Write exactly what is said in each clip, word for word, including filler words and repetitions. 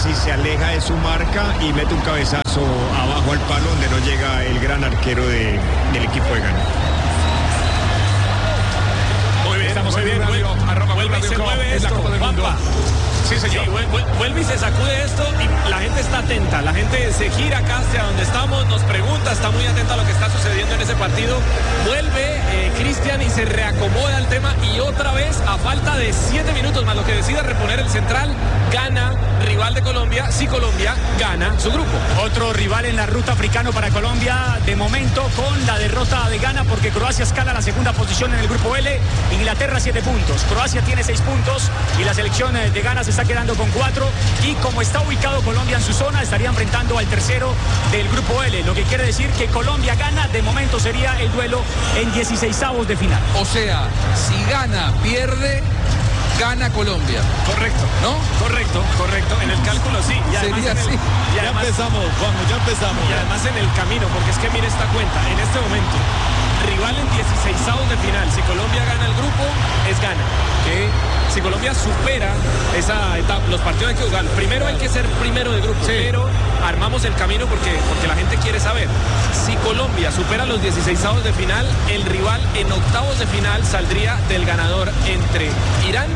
Messi se aleja de su marca y mete un cabezazo abajo al palo donde no llega el gran arquero de, del equipo de Ghana. Muy bien, estamos bien. Vuelve y se mueve esto, Juanpa. Sí, señor. Sí, vuelve y se sacude esto y la gente está atenta. La gente se gira acá hacia donde estamos, nos pregunta, está muy atenta a lo que está sucediendo en ese partido. Vuelve eh, Cristian y se reacomoda el tema y otra vez, a falta de siete minutos más lo que decida reponer el central, gana rival de Colombia. Si Colombia gana su grupo. Otro rival en la ruta africano para Colombia, de momento con la derrota de Ghana, porque Croacia escala la segunda posición en el grupo L. Inglaterra siete puntos, Croacia tiene seis puntos y la selección de Ghana se está quedando con cuatro, y como está ubicado Colombia en su zona, estaría enfrentando al tercero del grupo L, lo que quiere decir que Colombia gana, de momento sería el duelo en dieciseisavos de final. O sea, si gana, pierde, gana Colombia. Correcto, ¿no? Correcto, correcto. En el cálculo sí. Y Sería el, así. Y además, ya empezamos, Juan, ya empezamos. Y además en el camino, porque es que mire esta cuenta, en este momento, rival en dieciseisavos de final. Si Colombia gana el grupo, es gana. ¿Okay? Si Colombia supera esa etapa, los partidos hay que jugar. Primero hay que ser primero de grupo, sí. Pero armamos el camino porque, porque la gente quiere saber. Si Colombia supera los dieciseisavos de final, el rival en octavos de final saldría del ganador entre Irán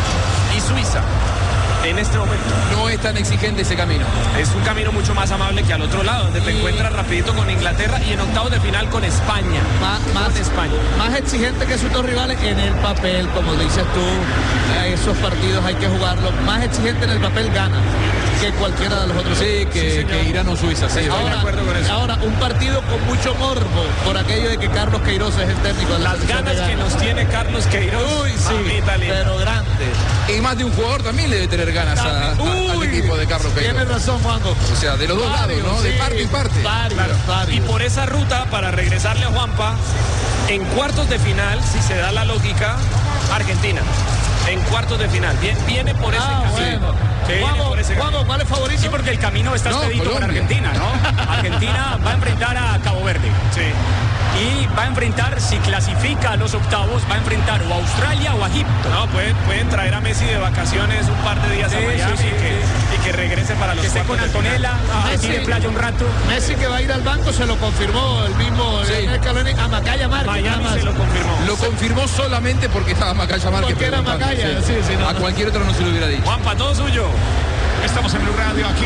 y Suiza. En este momento. No es tan exigente ese camino. Es un camino mucho más amable que al otro lado, donde te encuentras rapidito con Inglaterra y en octavos de final con España. Más, más, España. Más exigente que sus dos rivales en el papel, como dices tú, esos partidos hay que jugarlos. Más exigente en el papel gana que cualquiera de los otros. Sí, que, sí, que Irán o Suiza. Sí, ahora, estoy de acuerdo con eso. Ahora, un partido con mucho morbo por aquello de que Carlos Queiroz es el técnico de la Las ganas que nos tiene Carlos Queiroz. Uy, sí, pero grande. Y más de un jugador también le debe tener ganas a, a, al equipo de Carlos Queiroz. Tienes razón, Juanjo. O sea, de los dos varios, lados, ¿no? Sí, de parte y parte. Varios, claro. varios. Y por esa ruta, para regresarle a Juanpa, en cuartos de final, si se da la lógica, Argentina. En cuartos de final. Viene, viene por ese ah, camino. Bueno. Sí, Juanjo, por ese Juanjo, ¿cuál es favorito? Sí, porque el camino está no, expedito para Argentina, ¿no? Argentina va a enfrentar a Cabo Verde. Sí. Y va a enfrentar, si clasifica a los octavos, va a enfrentar o a Australia o a Egipto. No, pueden, pueden traer a Messi de vacaciones un par de días sí, a Miami sí, sí, y, que, sí. y que regrese para los que esté con Antonella, que tire playa un rato. Messi que va a ir al banco se lo confirmó el mismo sí. Scaloni a Macaya Márquez. Miami se lo confirmó. Lo confirmó solamente porque estaba Macaya Márquez. Porque era Macaya, sí. Sí, sí, no, a no. cualquier otro no se lo hubiera dicho. Juanpa, todo suyo. Estamos en Blue Radio, aquí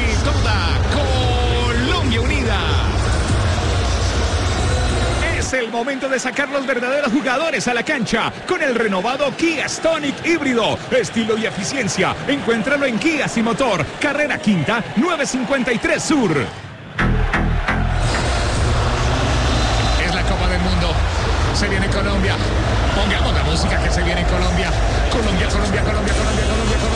toda Colombia unida. Es el momento de sacar los verdaderos jugadores a la cancha con el renovado Kia Stonic híbrido. Estilo y eficiencia. Encuéntralo en Kia Sin Motor, carrera quinta, nueve cincuenta y tres Sur. Es la Copa del Mundo. Se viene Colombia. Pongamos la música que se viene Colombia. Colombia, Colombia, Colombia, Colombia, Colombia, Colombia.